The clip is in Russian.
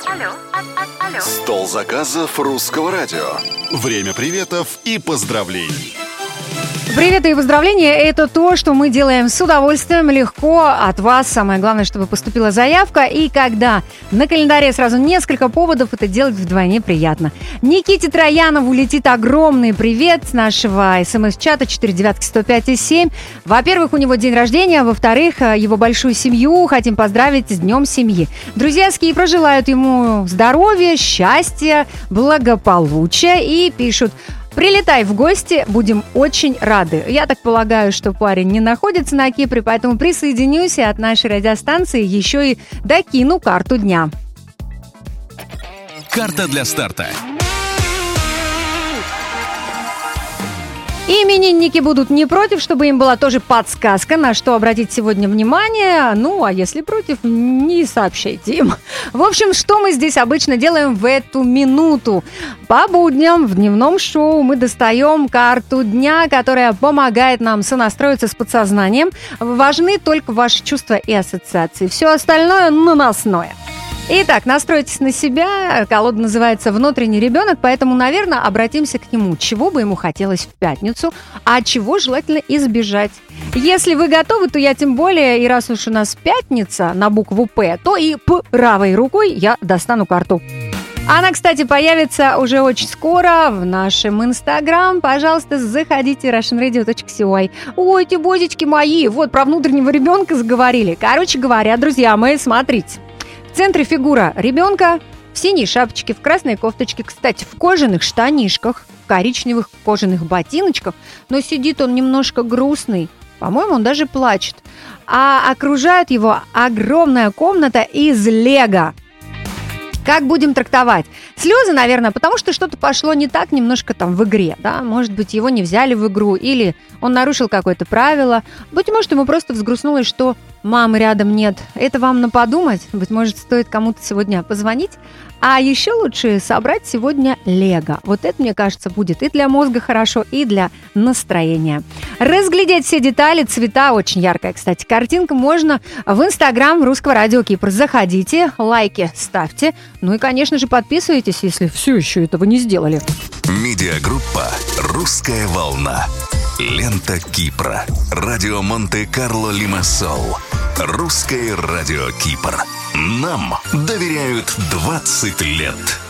Стол заказов русского радио. Время приветов и поздравлений. Приветы и поздравления – это то, что мы делаем с удовольствием, легко, от вас. Самое главное, чтобы поступила заявка. И когда на календаре сразу несколько поводов, это делать вдвойне приятно. Никите Троянову летит огромный привет с нашего СМС-чата 495-105-7. Во-первых, у него день рождения, во-вторых, его большую семью хотим поздравить с Днем семьи. Друзья с Кипра желают ему здоровья, счастья, благополучия и пишут: «Прилетай в гости, будем очень рады». Я так полагаю, что парень не находится на Кипре, поэтому присоединюсь и от нашей радиостанции еще и докину карту дня. Карта для старта. Именинники будут не против, чтобы им была тоже подсказка, на что обратить сегодня внимание. Ну, а если против, не сообщайте им. В общем, что мы здесь обычно делаем в эту минуту? По будням в дневном шоу мы достаем карту дня, которая помогает нам сонастроиться с подсознанием. Важны только ваши чувства и ассоциации. Все остальное наносное. Итак, настройтесь на себя. Колода называется «Внутренний ребенок», поэтому, наверное, обратимся к нему. Чего бы ему хотелось в пятницу, а чего желательно избежать. Если вы готовы, то я тем более, и раз уж у нас пятница на букву «П», то и правой рукой я достану карту. Она, кстати, появится уже очень скоро в нашем Инстаграм. Пожалуйста, заходите, russianradio.cy. Ой, эти бозички мои, вот про внутреннего ребенка заговорили. Короче говоря, друзья мои, смотрите. В центре фигура ребенка в синей шапочке, в красной кофточке, кстати, в кожаных штанишках, в коричневых кожаных ботиночках, но сидит он немножко грустный, по-моему, он даже плачет. А окружает его огромная комната из лего. Как будем трактовать? Слезы, наверное, потому что что-то пошло не так немножко там в игре, да? Может быть, его не взяли в игру, или он нарушил какое-то правило. Быть может, ему просто взгрустнулось, что мамы рядом нет. Это вам на подумать. Быть может, стоит кому-то сегодня позвонить. А еще лучше собрать сегодня лего. Вот это, мне кажется, будет и для мозга хорошо, и для настроения. Разглядеть все детали, цвета очень яркая, кстати, картинка можно в Инстаграм Русского радио Кипр. Заходите, лайки ставьте. Ну и, конечно же, подписывайтесь, если все еще этого не сделали. Медиагруппа «Русская волна». Лента Кипра. Радио Монте-Карло Лимассол. Русское радио Кипр. Нам доверяют 20 лет.